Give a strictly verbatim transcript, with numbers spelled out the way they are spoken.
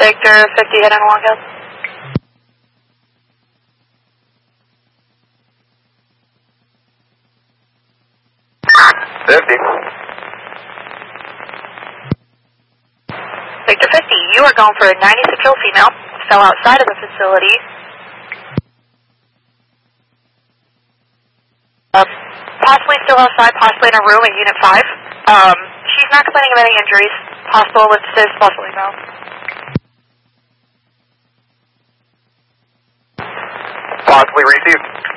Victor fifty heading along hill. fifty. Victor fifty, you are going for a ninety secure female. Fell outside of the facility. Uh, possibly still outside, possibly in a room at Unit five. Um, she's not complaining of any injuries. Possible with this, possibly no. Possibly received.